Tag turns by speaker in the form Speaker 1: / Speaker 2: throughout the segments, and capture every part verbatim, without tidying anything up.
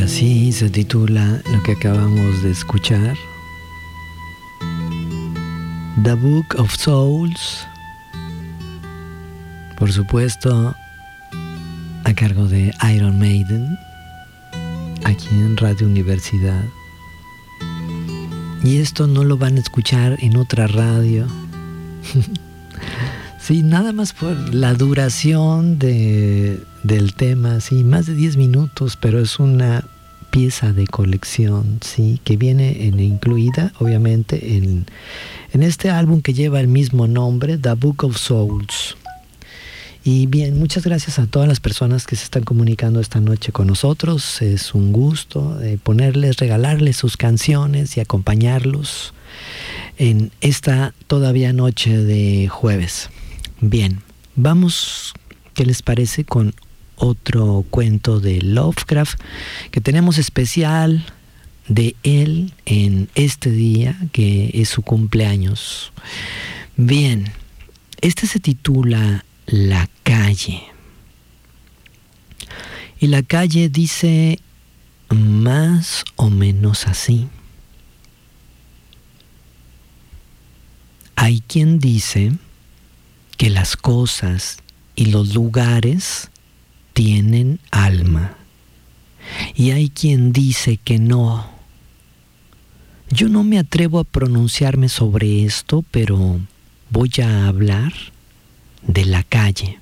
Speaker 1: Así se titula lo que acabamos de escuchar. The Book of Souls. Por supuesto, a cargo de Iron Maiden, aquí en Radio Universidad. Y esto no lo van a escuchar en otra radio. Sí, nada más por la duración de, del tema, sí, más de diez minutos, pero es una pieza de colección, sí, que viene en, incluida, obviamente, en, en este álbum que lleva el mismo nombre, The Book of Souls. Y bien, muchas gracias a todas las personas que se están comunicando esta noche con nosotros. Es un gusto eh, ponerles, regalarles sus canciones y acompañarlos en esta todavía noche de jueves. Bien, vamos, ¿qué les parece? Con otro cuento de Lovecraft que tenemos especial de él en este día, que es su cumpleaños. Bien, este se titula La calle. Y la calle dice más o menos así. Hay quien dice que las cosas y los lugares tienen alma. Y hay quien dice que no. Yo no me atrevo a pronunciarme sobre esto, pero voy a hablar de la calle.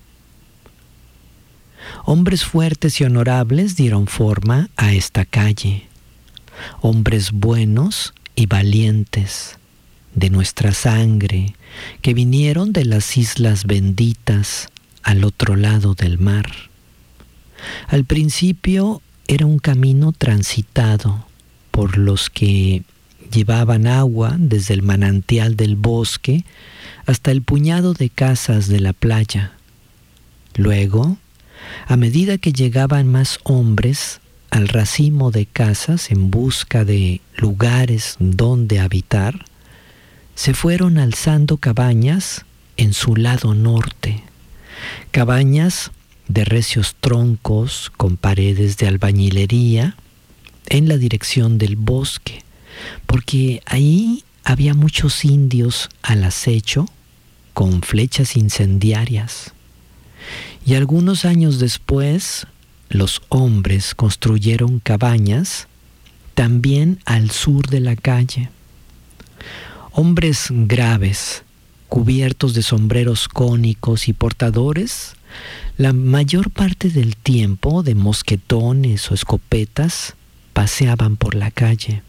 Speaker 1: Hombres fuertes y honorables dieron forma a esta calle. Hombres buenos y valientes de nuestra sangre, que vinieron de las islas benditas al otro lado del mar. Al principio era un camino transitado por los que llevaban agua desde el manantial del bosque hasta el puñado de casas de la playa. Luego, a medida que llegaban más hombres al racimo de casas en busca de lugares donde habitar, se fueron alzando cabañas en su lado norte, cabañas de recios troncos con paredes de albañilería en la dirección del bosque, porque ahí había muchos indios al acecho con flechas incendiarias. Y algunos años después, los hombres construyeron cabañas también al sur de la calle. Hombres graves, cubiertos de sombreros cónicos y portadores, la mayor parte del tiempo de mosquetones o escopetas, paseaban por la calle.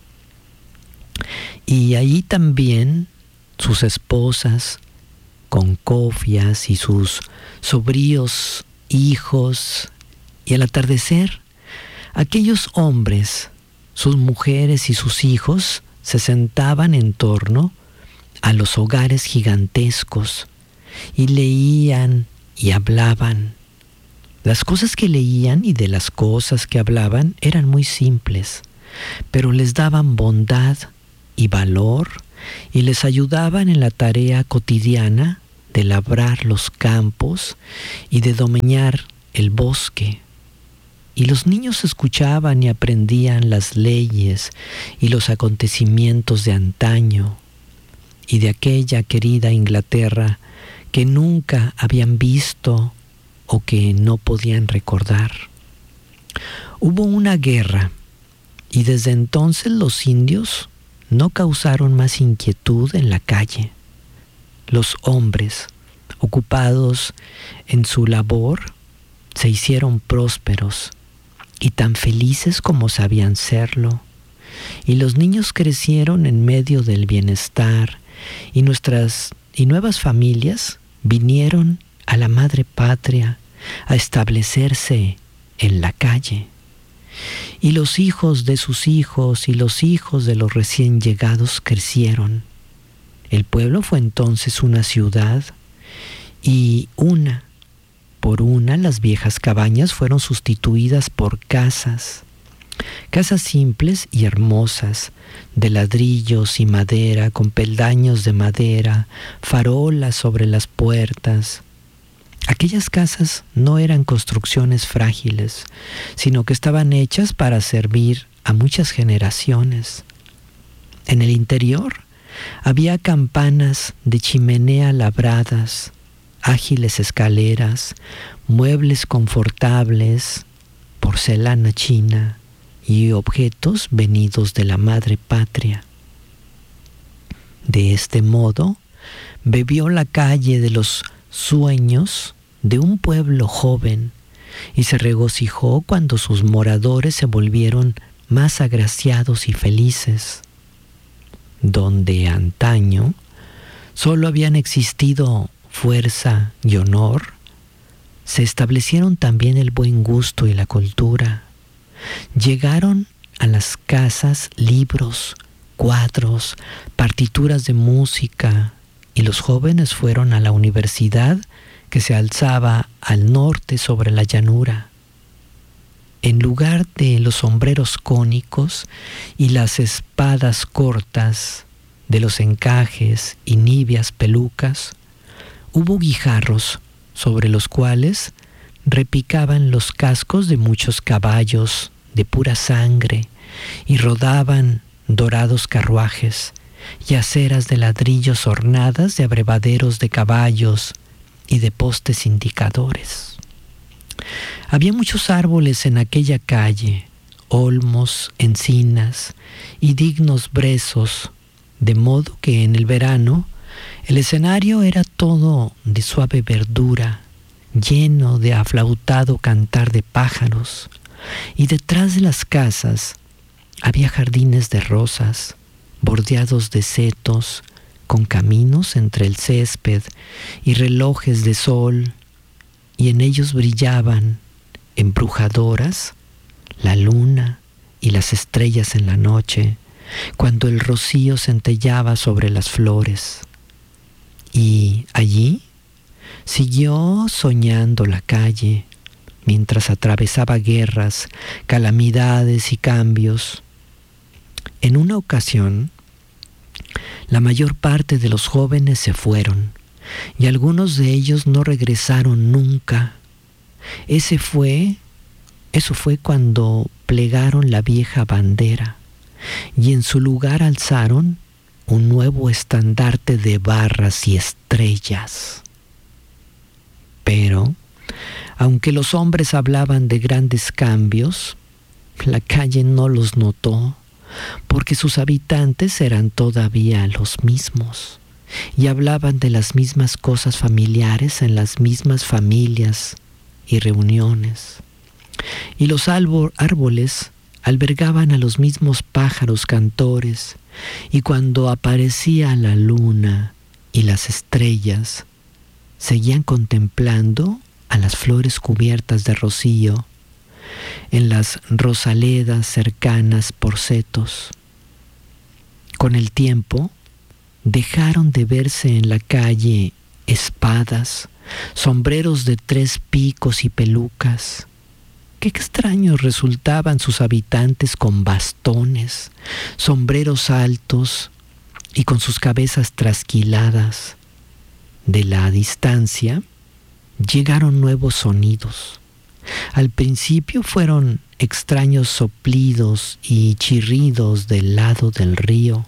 Speaker 1: Y allí también sus esposas, con cofias, y sus sobrios hijos, y al atardecer, aquellos hombres, sus mujeres y sus hijos, se sentaban en torno a los hogares gigantescos y leían y hablaban. Las cosas que leían y de las cosas que hablaban eran muy simples, pero les daban bondad y valor y les ayudaban en la tarea cotidiana de labrar los campos y de domeñar el bosque. Y los niños escuchaban y aprendían las leyes y los acontecimientos de antaño y de aquella querida Inglaterra que nunca habían visto o que no podían recordar. Hubo una guerra y desde entonces los indios no causaron más inquietud en la calle. Los hombres, ocupados en su labor, se hicieron prósperos y tan felices como sabían serlo. Y los niños crecieron en medio del bienestar y nuestras y nuevas familias vinieron a la madre patria a establecerse en la calle. Y los hijos de sus hijos y los hijos de los recién llegados crecieron. El pueblo fue entonces una ciudad y una por una las viejas cabañas fueron sustituidas por casas. Casas simples y hermosas, de ladrillos y madera, con peldaños de madera, farolas sobre las puertas. Aquellas casas no eran construcciones frágiles, sino que estaban hechas para servir a muchas generaciones. En el interior había campanas de chimenea labradas, ágiles escaleras, muebles confortables, porcelana china y objetos venidos de la madre patria. De este modo, bebió la calle de los sueños de un pueblo joven y se regocijó cuando sus moradores se volvieron más agraciados y felices. Donde antaño solo habían existido fuerza y honor, se establecieron también el buen gusto y la cultura. Llegaron a las casas libros, cuadros, partituras de música, y los jóvenes fueron a la universidad que se alzaba al norte sobre la llanura. En lugar de los sombreros cónicos y las espadas cortas, de los encajes y niveas pelucas, hubo guijarros sobre los cuales repicaban los cascos de muchos caballos de pura sangre y rodaban dorados carruajes y aceras de ladrillos ornadas de abrevaderos de caballos y de postes indicadores. Había muchos árboles en aquella calle, olmos, encinas y dignos brezos, de modo que en el verano el escenario era todo de suave verdura, lleno de aflautado cantar de pájaros, y detrás de las casas había jardines de rosas, bordeados de setos, con caminos entre el césped y relojes de sol, y en ellos brillaban, embrujadoras, la luna y las estrellas en la noche, cuando el rocío centelleaba sobre las flores. Y allí siguió soñando la calle, mientras atravesaba guerras, calamidades y cambios. En una ocasión, la mayor parte de los jóvenes se fueron, y algunos de ellos no regresaron nunca. Ese fue, eso fue cuando plegaron la vieja bandera, y en su lugar alzaron un nuevo estandarte de barras y estrellas. Pero, aunque los hombres hablaban de grandes cambios, la calle no los notó, porque sus habitantes eran todavía los mismos, y hablaban de las mismas cosas familiares en las mismas familias y reuniones. Y los árboles albergaban a los mismos pájaros cantores, y cuando aparecía la luna y las estrellas, seguían contemplando a las flores cubiertas de rocío en las rosaledas cercanas por setos. Con el tiempo, dejaron de verse en la calle espadas, sombreros de tres picos y pelucas. Qué extraños resultaban sus habitantes con bastones, sombreros altos y con sus cabezas trasquiladas. De la distancia llegaron nuevos sonidos. Al principio fueron extraños soplidos y chirridos del lado del río,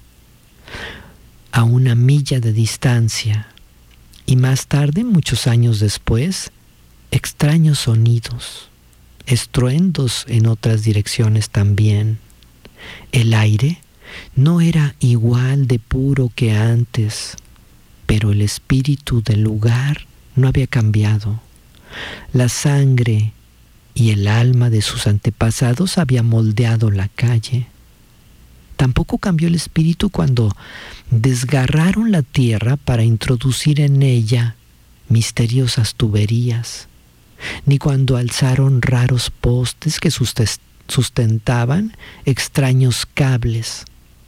Speaker 1: a una milla de distancia, y más tarde, muchos años después, extraños sonidos, estruendos en otras direcciones también. El aire no era igual de puro que antes, pero el espíritu del lugar no había cambiado. La sangre y el alma de sus antepasados había moldeado la calle. Tampoco cambió el espíritu cuando desgarraron la tierra para introducir en ella misteriosas tuberías, ni cuando alzaron raros postes que sustentaban extraños cables.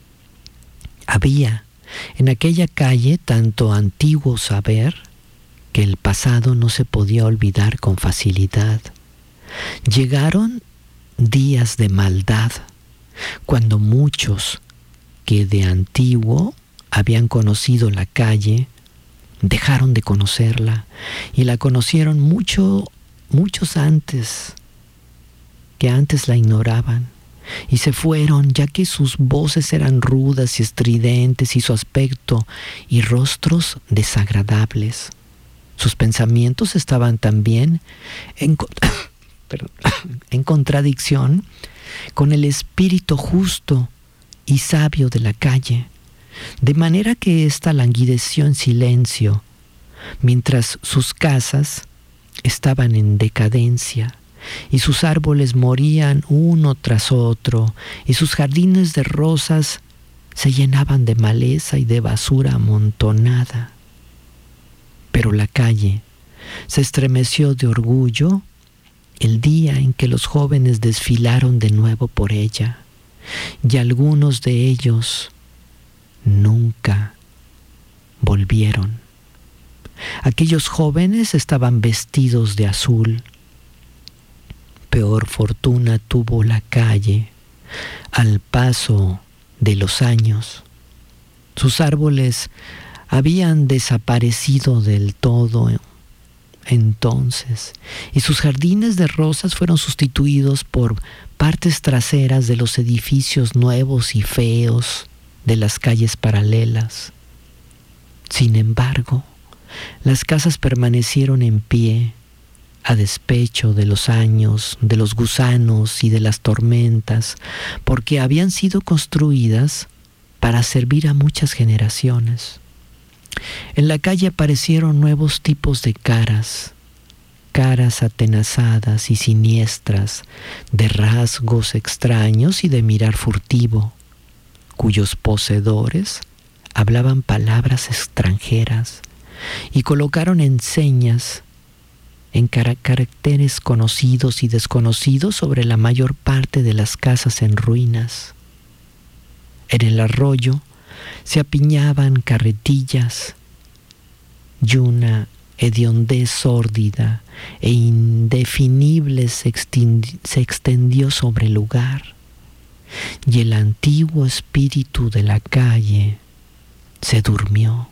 Speaker 1: Había en aquella calle tanto antiguo saber que el pasado no se podía olvidar con facilidad. Llegaron días de maldad, cuando muchos que de antiguo habían conocido la calle dejaron de conocerla y la conocieron mucho, muchos antes, que antes la ignoraban. Y se fueron, ya que sus voces eran rudas y estridentes y su aspecto y rostros desagradables. Sus pensamientos estaban también en, perdón, en contradicción con el espíritu justo y sabio de la calle, de manera que ésta languideció en silencio, mientras sus casas estaban en decadencia, y sus árboles morían uno tras otro, y sus jardines de rosas se llenaban de maleza y de basura amontonada. Pero la calle se estremeció de orgullo el día en que los jóvenes desfilaron de nuevo por ella, y algunos de ellos nunca volvieron. Aquellos jóvenes estaban vestidos de azul. Peor fortuna tuvo la calle al paso de los años. Sus árboles habían desaparecido del todo entonces, y sus jardines de rosas fueron sustituidos por partes traseras de los edificios nuevos y feos de las calles paralelas. Sin embargo, las casas permanecieron en pie, a despecho de los años, de los gusanos y de las tormentas, porque habían sido construidas para servir a muchas generaciones. En la calle aparecieron nuevos tipos de caras, caras atenazadas y siniestras, de rasgos extraños y de mirar furtivo, cuyos poseedores hablaban palabras extranjeras y colocaron enseñas en caracteres conocidos y desconocidos sobre la mayor parte de las casas en ruinas. En el arroyo se apiñaban carretillas y una hediondez sórdida e indefinible se, extiend- se extendió sobre el lugar, y el antiguo espíritu de la calle se durmió.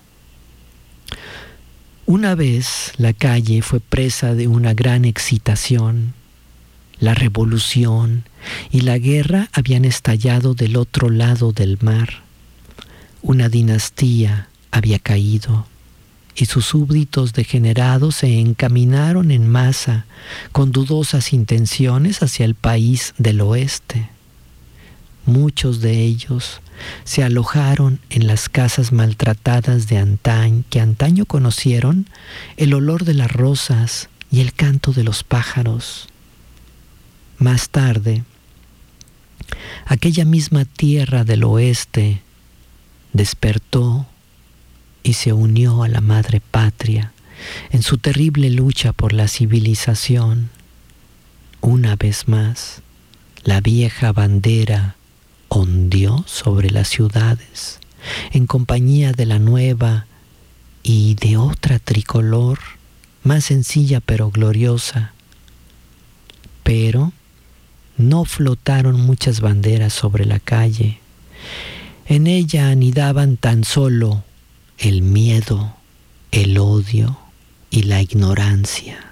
Speaker 1: Una vez la calle fue presa de una gran excitación. La revolución y la guerra habían estallado del otro lado del mar. Una dinastía había caído y sus súbditos degenerados se encaminaron en masa con dudosas intenciones hacia el país del oeste. Muchos de ellos se alojaron en las casas maltratadas de antaño, que antaño conocieron el olor de las rosas y el canto de los pájaros. Más tarde, aquella misma tierra del oeste despertó y se unió a la madre patria en su terrible lucha por la civilización. Una vez más, la vieja bandera ondeó sobre las ciudades en compañía de la nueva y de otra tricolor, más sencilla pero gloriosa. Pero no flotaron muchas banderas sobre la calle. En ella anidaban tan solo el miedo, el odio y la ignorancia.